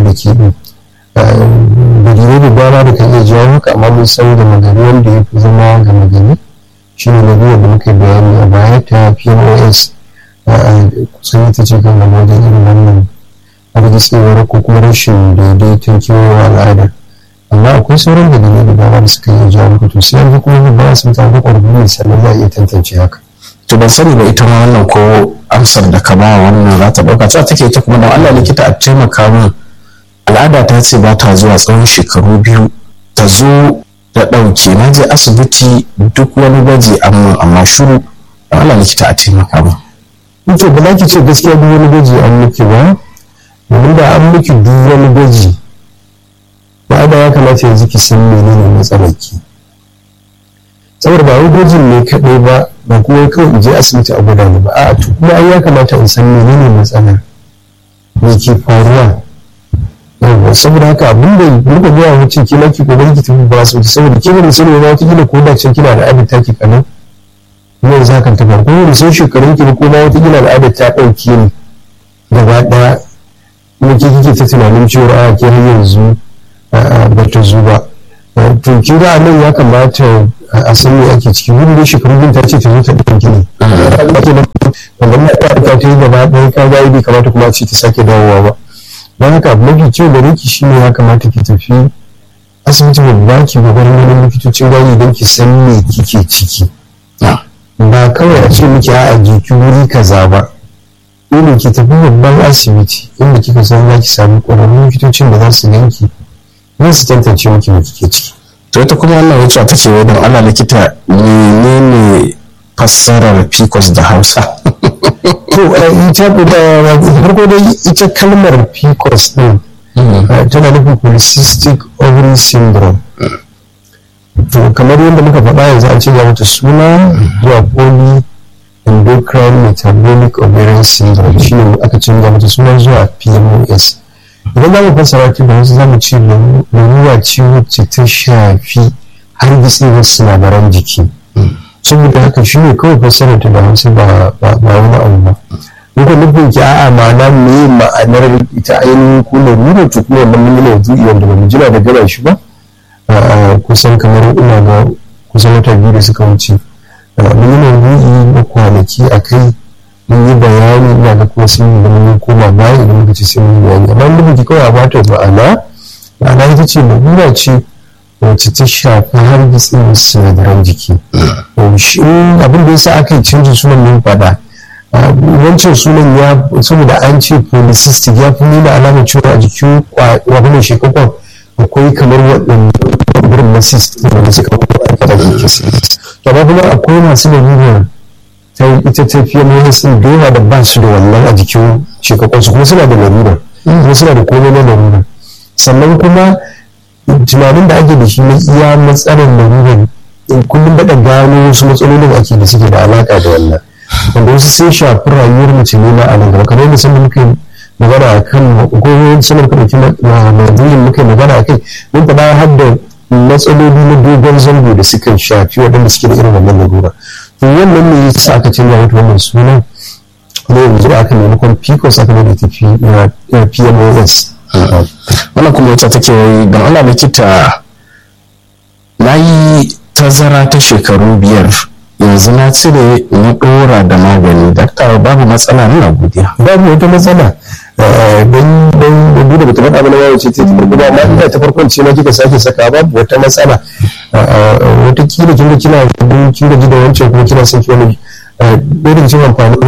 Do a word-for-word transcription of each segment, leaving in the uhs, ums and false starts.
da ke ɗin dalilai da dama da kan iya jawo haka, amma mun san gama gari wanda ya fi zama gama gari shi ne lalurar da muka bayani a baya ta P M O S. Kusan ita ce kan gama wajen irin wannan hargitsewar ko kuma rashin daidaiton kiwon al'ada, amma akwai sauran dalilai da dama da suka iya jawo haka. To sai yanzu kuma ba sun ta da ƙwarfi sannan za a iya tantance haka. To ban sani ba ita ma wannan ko amsar da ka ba wannan za ta ɗauka cewa take ita kuma don Allah likita a taimaka min, al'ada ta ce ba ta zuwa tsawon shekaru biyu, ta zo da ɗauke, na je asibiti duk wani gwaji amma amma shuru, don Allah likita a taimaka min. To ba za ki ce gaskiya duk wani gwaji an miki ba, domin da an miki duk wani gwaji ba da ya kamata yanzu ki san menene matsalar ki, saboda ba wai gwajin ne kaɗai ba ba kuma kawai in je asibiti a gwada ni ba, a'a to kuma ai ya kamata in san menene matsalar, me ke faruwa. Yawwa saboda haka abin da muka gaya wuce kila ki kokari ki tafi ba asibiti, saboda kina da sani ba kila ko da can kina da adata ki kanan kuma yanzu hakan ta faru, kuma da sun shekarun ki ko ma wata kila da adata ta ɗauke ni gaba ɗaya kuma ke kike ta tunanin cewa a ke har yanzu ba ta zo ba. To kin ga nan ya kamata a san me ake ciki, wani da shekarun bin ta ce ta zo ta ɗauke ni wanda na ta ta yi gaba ɗaya ka ga bai kamata kuma a ce ta sake dawowa ba. Don haka mafi kyau da riki shi ne ya kamata ki tafi asibiti babba ki gwagwarin wani likitocin gani don ki san me kike ciki, ba kawai a ce miki a jiki wuri kaza ba. Dole ki tafi babban asibiti inda kika san za ki sami ƙwararrun likitocin da za su ganki don su tantance miki me kike ciki. To ita kuma wannan wacce ta ce wadda Allah likita menene fassarar P C O S da Hausa? To ita da farko dai ita kalmar P C O S din tana nufin polycystic ovary syndrome. To kamar yadda muka faɗa yanzu an ce mata suna zuwa poly endocrine metabolic ovarian syndrome, shi ne aka canza mata suna zuwa P M O S. Idan za mu fassara ta da wasu za mu ce lalura ce wacce ta shafi hargitsewar sinadaran jiki, saboda haka shi ne kawai fassarar ta da wasu ba wani abu ba. Muka nufin ki a'a ma'ana me ma'anar ita ainihin ko lalura, to kuma wannan mun yi maudu'i wanda ba mu jira da gaba shi ba kusan kamar ina ga kusan wata biyu da suka wuce. Mun yi maudu'i na kwanaki a kai, mun yi bayani ina ga kuma sun yi mun koma baya idan muka ce sai mun yi bayani, amma mun ki kawai a bata ma'ana ma'ana ita ce lalura ce wacce ta shafi hargitsin sinadaran jiki. Shi abin da yasa aka yi canjin sunan mun faɗa, wancan sunan ya saboda an ce polycystic ya fi nuna alamar cewa a jikin wadannan shekakon akwai kamar waɗanda wurin na cyst da suka kada ke cyst. Amma kuma akwai masu lalurar ta ita ta fiye mai sun da yawa da ba su da wannan a jikin shekakon su kuma suna da lalurar kuma suna da komai na lalurar. Sannan kuma tunanin da ake da shi na iya matsalar lalurar kullum daɗa gano wasu matsalolin ake da suke da alaƙa da wannan, wanda wasu sai shafi rayuwar mace ne na anan gaba, kamar yadda sanda muka yi magana a kan ko sanar ka ɗauki maudu'in muka yi magana a kai mun faɗa har da matsaloli na dogon zango da suka shafi waɗanda suke da irin wannan lalura. To wannan ne ya sa aka canza mata wannan sunan ne yanzu aka maimakon P C O S aka mai da P M O S. Wannan kuma wata take wai don Allah likita na yi tazara ta shekaru biyar yanzu na cire na ɗora da magani, dakta babu matsala nuna godiya. Babu wata matsala don don da bude bata faɗa mana yawo ce ta farko ba, amma ina ta farkon ce na kika sake saka babu wata matsala. Wata kila kin ga kina kin gaji da wancan kuma kina son ki wani ɗaya daga cikin amfanin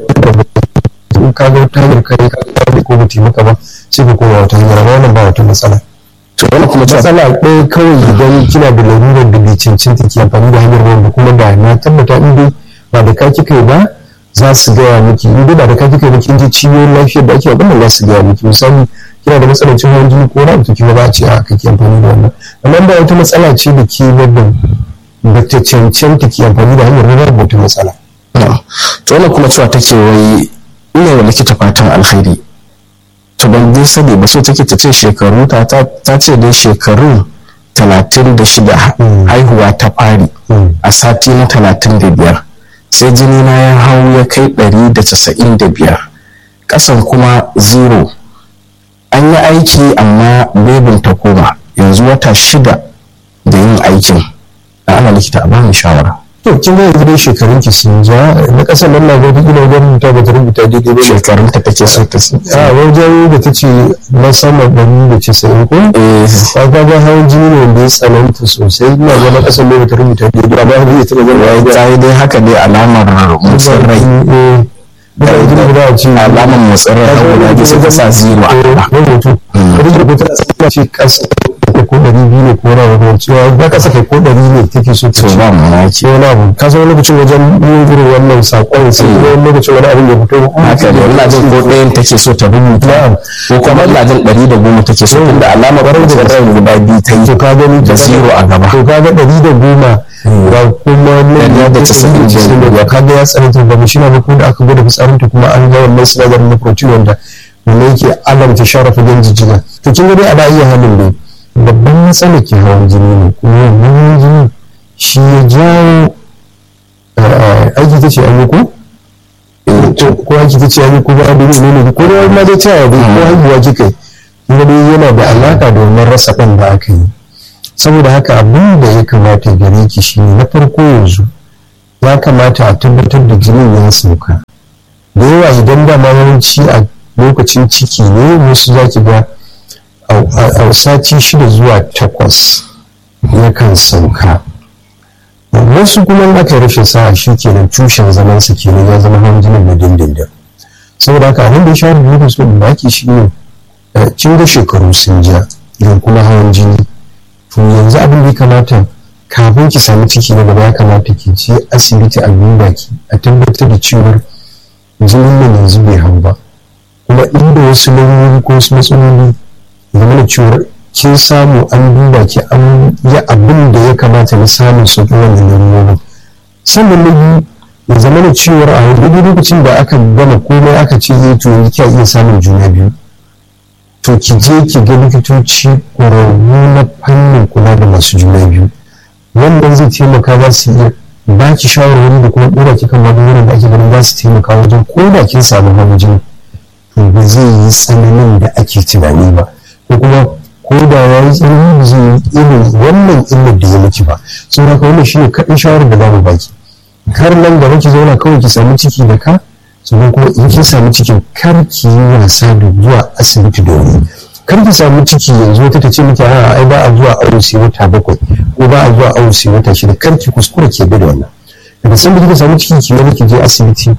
in ka ga wata hanyar kai ka ga ko ba taimaka ba sai ka koma wata hanyar, amma wannan ba wata matsala. To wannan kuma matsala ɗaya kawai idan kina da lalurar da bai cancanta ki amfani da hanyar wanda kuma da na tabbata in dai ba da ka kika yi ba za su gaya miki, in dai ba da ka kika yi ba kin ji ciwon lafiyar da ake magana za su gaya miki. Misali kina da matsalar cin hawan jini ko wani abu to kima ba a ce a kake amfani da wannan, amma ba wata matsala ce da ke babban ba ta cancanta ki amfani da hanyar wani wata matsala. To wannan kuma cewa take wai ina wa likita fatan alkhairi, to ban dai sani ba so take ta ce shekaru ta ta ce dai shekaru talatin da shida haihuwa ta fari a sati na talatin da biyar sai jini na ya hau ya kai ɗari da casa'in da biyar ƙasan kuma zero an yi aiki amma bebin ta koma yanzu wata shida da yin aikin da ana likita a bani shawara. To kin ga yanzu dai shekarun ki sun ja na kasar nan na gobe ina wajen rubuta ba ta rubuta daidai ba shekarun ta take so ta a wajen da ta ce na sama ɗari da casa'in ko ba ga ga hawan jini ne wanda ya tsananta sosai ina ga na kasar ne ba ta rubuta daidai ba ba zai taɓa zama ya ta yi dai haka dai alamar motsin rai alamar motsin rai saboda da suka sa zero a gaba rubutu rubutu ta ce kasa ko ɗari biyu ne ko wani abu cewa ba ka saka ko ɗari ne take so ta ce ba mamaki wani abu ka san lokacin wajen yin irin wannan saƙon sai wani lokacin wani abin ya fito haka da wani jin ko ɗayan take so ta rubuta ko kuma lajin ɗari da goma take so tunda alamar motsin rai guda biyu ta yi to ka gani da zero a gaba to ka ga ɗari da goma ga kuma nan da casa'in da ka ga ya tsananta ba mu shi na ba ko da aka gwada fitsarinta kuma an ga wannan sinadarin na protein wanda wanda yake alamta share fagen jijjiga to kin ga dai ana iya halin dai babban matsala ke hawan jini ne kuma hawan jini shi ya jawo aiki ta ce an yi ko ko aiki ta ce an yi ko ba abin ne ne ko da ma dai cewa dai ko haihuwa kika yi kuma dai yana da alaka da wannan rasa ɗan da aka yi saboda haka abin da ya kamata gare ki shi ne na farko yanzu ya kamata a tabbatar da jinin ya sauka da yawa idan da yawanci a lokacin ciki ne wasu za ki ga a sati shida zuwa takwas yakan sauka wasu kuma aka yi rashin sa'a shi kenan tushen zaman su kenan ya zama hawan jinin na dindindin saboda haka abin da ya shawar da so in baki shi ne kin ga shekaru sun ja da kuma hawan jini to yanzu abin da ya kamata kafin ki sami ciki na gaba ya kamata ki je asibiti a duba ki a tabbatar da cewar jinin nan yanzu bai hau ba kuma inda wasu lalurori ko wasu matsaloli game da cewar kin samu an duba ki an yi abin da ya kamata na samun sauƙi wannan lalurorin sannan na biyu ya zama da cewar a wani lokacin da aka gama komai aka ce zai to yanzu kya iya samun juna biyu to ki je ki ga likitoci ƙwararru na fannin kula da masu juna biyu wannan zai taimaka za su iya ba ki shawarwari da kuma ɗora ki kan magungunan da ake ganin za su taimaka wajen ko da kin samu hawan jini to ba zai yi tsananin da ake tunani ba ko kuma ko da ya yi tsanani ba zai yi irin wannan illar da ya miki ba saboda haka wannan shine kaɗai shawarar da za mu baki kar nan gaba ki zauna kawai ki samu ciki da ka sannan kuma in kin samu cikin kar ki yi wasa da zuwa asibiti da wuri kar ki samu ciki yanzu wata ta ce miki a ai ba a zuwa awo sai wata bakwai ko ba a zuwa awo sai wata shida kar ki kuskura ke da wannan daga san da kika samu ciki ki wani ki je asibiti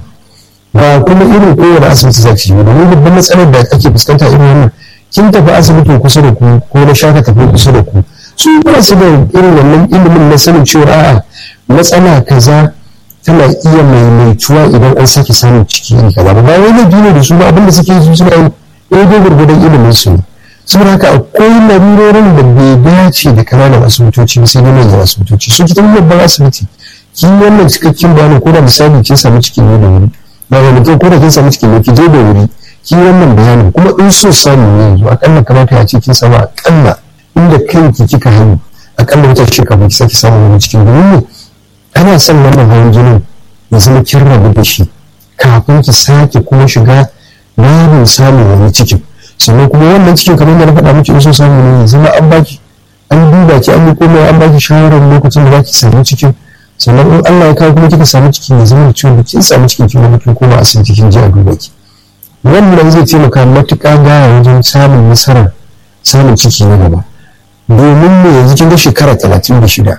ba kuma irin kowane asibiti za ki je domin babban matsalar da ake fuskanta irin wannan kin tafi asibitin kusa da ku ko na shaka tafi kusa da ku su ba su da irin wannan ilimin na sanin cewa a'a matsala kaza tana iya maimaituwa idan an sake samun ciki iri kaza ba wai na biyu da su ba abinda suke yi suna yin daidai gwargwadon ilimin su ne saboda haka akwai larurorin da bai dace da kananan asibitoci ba sai na manyan asibitoci su ki tafi babban asibiti ki yi wannan cikakken bayanin ko da misali kin samu cikin ne da wuri ba wani kyau ko da kin samu cikin ne ki je da wuri ki yi wannan bayanin kuma in so samu ne yanzu akalla kamata ya ce kin samu akalla inda kanki kika hannu akalla wata shekara ki sake samun wani cikin domin ne ana son wannan hawan jinin ya zama kin rabu da shi kafin ki sake kuma shiga babin samun wani cikin sannan kuma wannan cikin kamar da na faɗa miki in so samu ne ya zama an baki an duba ki an yi komai an baki shawarar lokacin da za ki samu cikin sannan in Allah ya kawo kuma kika samu cikin ya zama da ciwon kin samu cikin kin wani kin koma asibiti kin je a duba ki wannan zai taimaka matuƙa gaya wajen samun nasarar samun ciki na gaba domin me yanzu kin ga shekara talatin da shida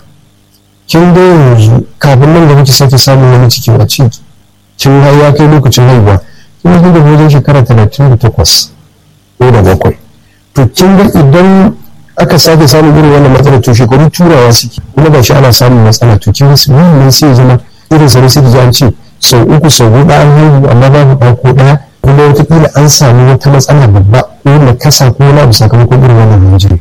kin ga yanzu kafin nan gaba ki sake samun wani ciki a ciki kin ga ya kai lokacin haihuwa kin ga da wajen shekara talatin da takwas ko da bakwai to kin ga idan aka sake samun irin wannan matsalar to shekaru turawa suke kuma ba shi ana samun matsala to kin ga wannan sai ya zama irin sa sai ji an ce sau uku sau huɗu an haihu amma babu ɗa ko ɗaya kuma wataƙila an samu wata matsala babba ko na kasa ko na abu sakamakon irin wannan hanjiri.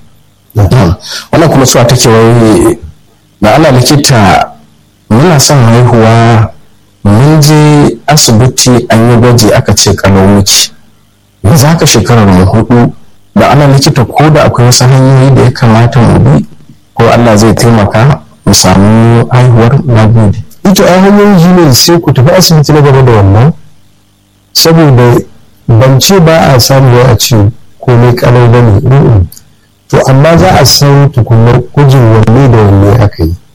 wannan kuma cewa take wai da ana likita muna son haihuwa mun je asibiti an yi gwaji aka ce kalau miki yanzu haka shekarar mu hudu da ana likita ko da akwai wasu hanyoyi da ya kamata mu bi ko Allah zai taimaka mu samu haihuwar nagode. ita a hanyoyin jini sai ku tafi asibiti na gaba da wannan saboda ban ce ba a samu a ce komai kalau ba ne. To amma za a san tukunar gujin wanne da wanne aka yi,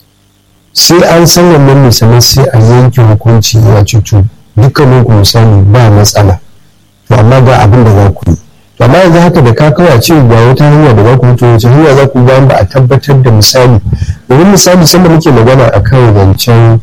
sai an san wannan ne sannan sai a yanke hukunci ya cutu dukkanin ku misali ba matsala, to amma ga abin da za ku yi. To amma yanzu haka da ka kawo ce ga wata hanya da za ku mutu, wace hanya za ku bayan ba a tabbatar da misali. Domin misali sanda muke magana a kan zancen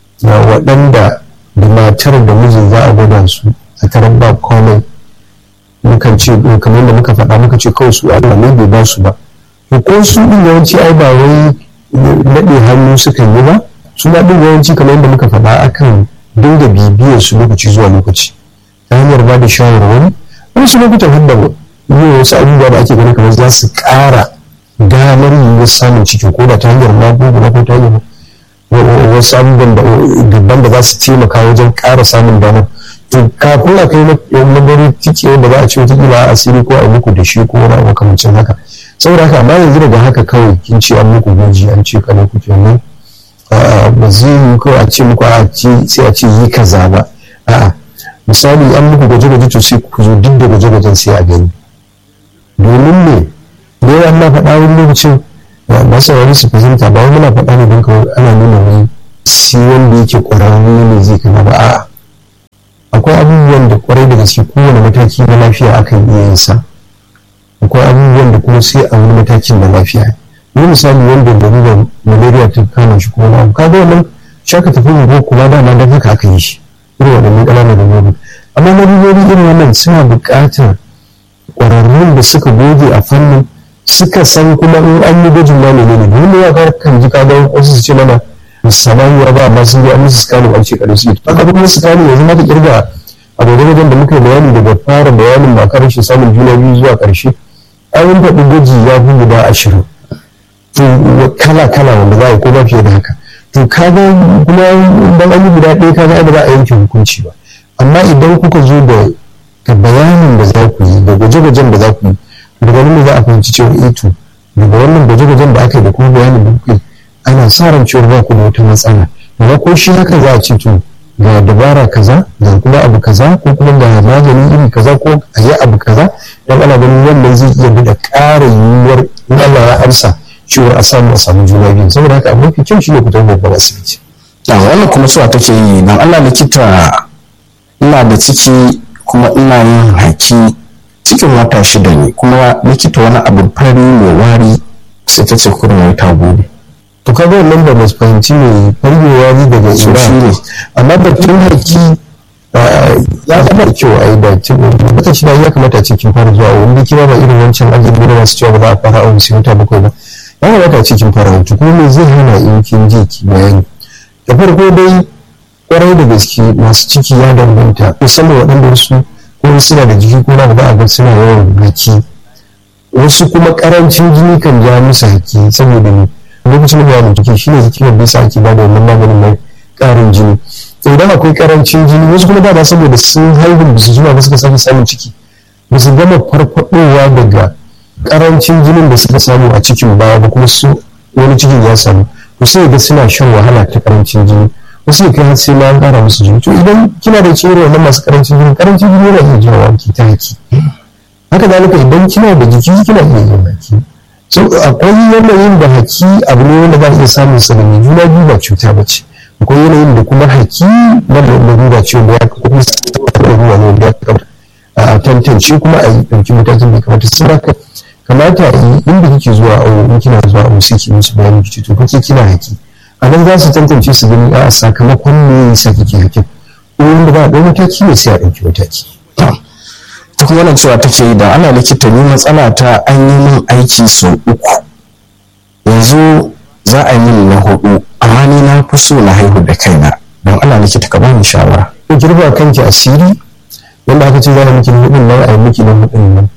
waɗanda da matar da mijin za a gwada su a taron ba komai, mukan ce kamar da muka faɗa muka ce kawai su Allah ne bai ba su ba. To ko su ɗin yawanci ai ba wai naɗe hannu sukan yi ba, su ma ɗin yawanci kamar yadda muka faɗa akan dinga bibiyar su lokaci zuwa lokaci ta hanyar ba da shawarwari. Wasu lokutan hadda yi wasu abubuwa da ake ganin kamar za su ƙara damar yiwuwar samun ciki ko da ta hanyar magunguna ko ta hanyar wasu abubuwan daban da za su taimaka wajen ƙara samun damar. To kafin a kai na bari ciki wanda za a ce wata kila a asiri ko a muku da shi ko wani abu kamancin haka. Saboda haka amma yanzu daga haka kawai kin ce an muku gwaji an ce kana kuke nan ba zai yi kawai a ce muku a ce sai a ce yi kaza ba. A'a misali an muku gwaje-gwaje to sai ku zo duk da gwaje-gwajen sai a gani. Domin ne da yawa na faɗa wani lokacin ba sa wani su fahimta ba wani muna faɗa ne don kawai ana nuna wani si wanda yake ƙwararru ne zai kama ba. A'a akwai abubuwan da kwarai da gaske kowane mataki na lafiya akan iya yin sa, akwai abubuwan da kuma sai a wani matakin na lafiya. Ni misali wanda da ruwan malaria ta kama shi kuma abu kaga wannan shaka tafi ne ko kuma dama don haka aka yi shi irin waɗannan ƙananan da ruwan. Amma larurori irin wannan suna buƙatar ƙwararrun da suka goge a fannin suka san kuma in an yi gwajin ma ne ne domin ya kar kan ji kaga wasu su ce mana samaniya ba amma sun yi an musu scanning an ce kada su yi haka kuma scanning yanzu ma ta kirga a wajen da muka yi bayani daga fara bayanin makar rashin samun juna biyu zuwa ƙarshe an faɗi gwaji ya fi guda ashirin to kala kala wanda za a yi ko ba fiye da haka. To kaga kuma dan an yi guda ɗaya kaga ba za a yanke hukunci ba, amma idan kuka zo da bayanin da za ku yi da gwaje-gwajen da za ku yi daga nan za a fahimci cewa eh to daga wannan gwaje-gwajen da aka yi da kuma bayanin da kuka yi ana sa ran cewa ba ku da wata matsala. Amma ko shi haka za a ce to ga dabara kaza ga kuma abu kaza ko kuma ga magani iri kaza ko a yi abu kaza don ana ganin wannan zai iya da ƙara yiwuwar in Allah ya amsa cewa a samu a samu juna biyu. Saboda haka abu mafi kyau shi ne ku tafi babban asibiti. Wannan kuma cewa take yi don Allah likita ina da ciki kuma ina yin haki cikin wata shida ne kuma likita wani abu fari mai wari sai ta ce kurin wai ta gode. To kaga wannan da ba su fahimci ne fargewa ne daga ira ne, amma batun haki ya zama kyau a yi da cikin wata shida ya kamata a cikin fara zuwa wanda kira ba irin wancan ajin gina masu cewa ba za a fara awon sai wata bakwai ba ya kamata a cikin fara wuce kuma me zai hana in kin je ki bayani. Da farko dai kwarai da gaske masu ciki ya danganta musamman waɗanda wasu ko suna da jiki ko na ba a ga suna yawan haki, wasu kuma karancin jini kan ja musu haki saboda ne lokacin da bayanin jiki shine jiki wanda yasa ake bada wannan maganin mai karin jini. Idan akwai karancin jini wasu kuma dama saboda sun haihu su jima ba suka sake samun ciki ba su gama farfadowa daga karancin jinin da suka samu a cikin baya ba kuma su wani cikin ya samu to sai ga suna shan wahala ta karancin jini wasu kai har sai ma an kara musu jini. To idan kina da ciwon wannan masu karancin jini karancin jini yana iya jawo wanki ta haki. Haka zalika idan kina da jiki kina iya yin haki. So akwai yanayin da haki abu ne wanda za a iya samun sa da juna biyu ba cuta ba ce. Akwai yanayin da kuma haki wanda larura ce wanda ya kuma ruwa ne wanda ya kamata a tantance kuma a yi ɗauki matakin da kamata sun haka kamata a yi inda kike zuwa awo in kina zuwa awo sai ki musu bayani ki to kake kina haki a nan za su tantance su gani a sakamakon ne ya sa kike hakin ko wanda ba a ɗau mataki ne sai a ɗauki mataki. Ta kuma wannan cewa take yi da ana likita ni matsala ta an yi min aiki sau uku yanzu za a yi min na hudu amma ni na fi so na haihu da kaina don ana likita ka bani shawara. Ko kirba kanki asiri wanda aka ce za a miki na hudun nan a yi miki na hudun nan,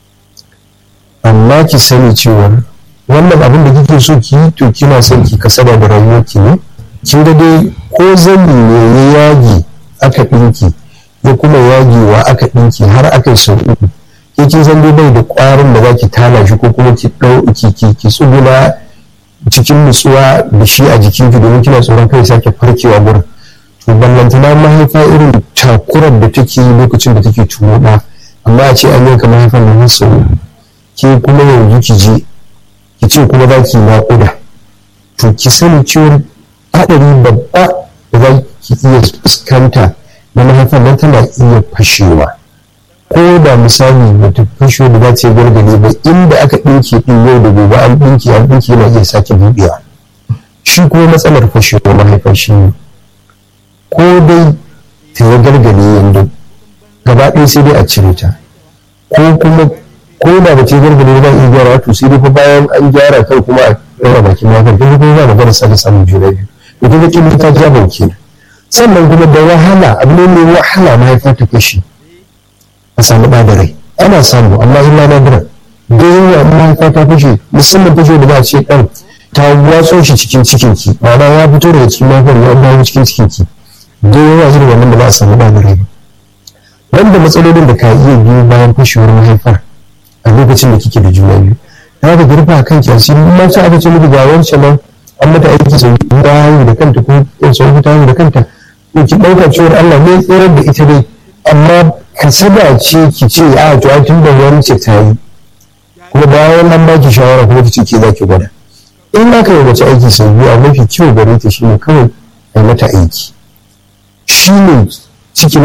amma ki sani cewa wannan abin da kike so ki yi to kina son ki kasaba da rayuwarki ne. Kin ga dai ko zani ne ya yage aka ɗinki ya kuma yagewa aka ɗinki har aka yi sau uku ke kin san dai bai da ƙwarin da za ki tana shi ko kuma ki ɗau ki ki ki tsuguna cikin nutsuwa da shi a jikinki domin kina tsoron kai sake farkewa gurin. To ballantana mahaifa irin takurar da take yi lokacin da take tuno ɗa amma a ce an yanka mahaifar da sau ke kuma yanzu ki je ki ce kuma za ki naƙuda to ki sani cewar haɗari babba da za ki iya fuskanta na mahaifar nan tana iya fashewa ko da misali ba ta fashe da za ta yi gargale ba inda aka ɗinke ɗin yau da gobe an ɗinke an ɗinke na iya sake buɗewa shi kuma matsalar fashewa mahaifar shi ne ko dai ta yi gargale yadda gaba ɗaya sai dai a cire ta ko kuma ko da ba ta yi gargale ba iya gyara to sai dai fa bayan an gyara kai kuma a ɗaura bakin mahaifar kuma kuma za magana sake samun juna biyu to kuma kin ta ja bauke sannan kuma da wahala abu ne mai wahala mahaifar ta fashe a samu ɓadarai ana samu amma illa na bira da yawa mahaifa ta fashe musamman fashe da ba a ce ɗan ta watso shi cikin cikinki ma'ana ya fito daga cikin mahaifar ya dawo cikin cikinki da yawa irin wannan da ba a samu ɓadarai ba wanda matsalolin da ka iya biyo bayan fashewar mahaifar a lokacin da kike da juna biyu za ka girfa a kanki asiri in ma aka ce miki ga wancan nan an mata aiki sau ta haihu da kanta ko sau ta haihu da kanta ki ɗauka cewar Allah ne tsirar da ita dai amma kasada ce ki ce a to a tun da wance ta yi kuma bayan nan ba ki shawara kuma ki ce ke za ki gwada in aka yi mace aiki sau biyu a mafi kyau gare ta shine kawai a mata aiki shine ciki